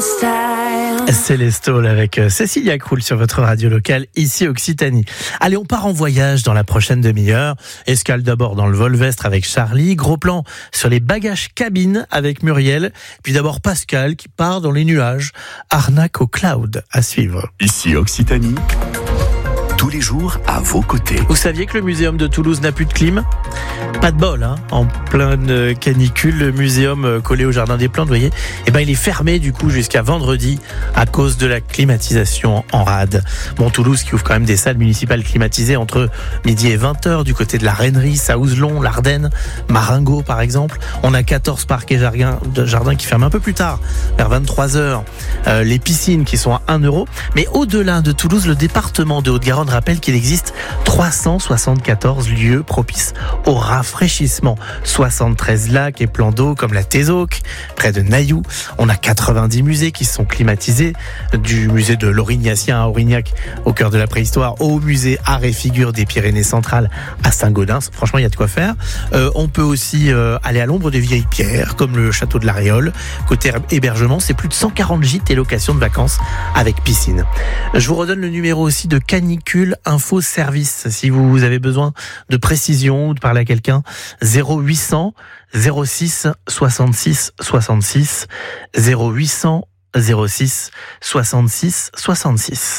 Célestol avec Cécilia Krull sur votre radio locale, ici Occitanie. Allez, on part en voyage dans la prochaine demi-heure. Escale d'abord dans le Volvestre avec Charlie. Gros plan sur les bagages cabine avec Muriel. Puis d'abord Pascal qui part dans les nuages. Arnaque au cloud à suivre. Ici Occitanie, tous les jours à vos côtés. Vous saviez que le muséum de Toulouse n'a plus de clim ? Pas de bol, hein. En pleine canicule, le muséum collé au Jardin des Plantes, vous voyez, il est fermé du coup jusqu'à vendredi à cause de la climatisation en rade. Bon, Toulouse qui ouvre quand même des salles municipales climatisées entre midi et 20h du côté de la Rennerie, Saouzelon, l'Ardenne, Marengo par exemple. On a 14 parcs et jardins qui ferment un peu plus tard, vers 23h. Les piscines qui sont à 1 €. Mais au-delà de Toulouse, le département de Haute-Garonne rappelle qu'il existe 374 lieux propices au rafraîchissement. 73 lacs et plans d'eau comme la Tézauque, près de Nailloux. On a 90 musées qui sont climatisés, du musée de l'Aurignacien à Aurignac, au cœur de la préhistoire, au musée Art et Figure des Pyrénées-Centrales à Saint-Gaudens. Franchement, il y a de quoi faire. On peut aussi aller à l'ombre des vieilles pierres, comme le château de la Réole. Côté hébergement, c'est plus de 140 gîtes et locations de vacances avec piscine. Je vous redonne le numéro aussi de Canicule Info Service, si vous avez besoin de précision ou de parler à quelqu'un. 0800 06 66 66 0800 06 66 66.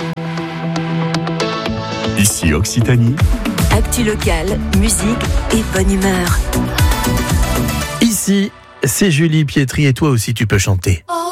Ici Occitanie, Actu locale, musique et bonne humeur. Ici, c'est Julie Pietri et toi aussi tu peux chanter.